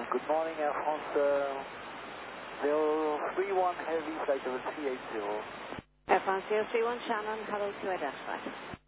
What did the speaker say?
Good morning, Air France 031 Heavy, flight level 380. Air France 031 Shannon, hello to identify.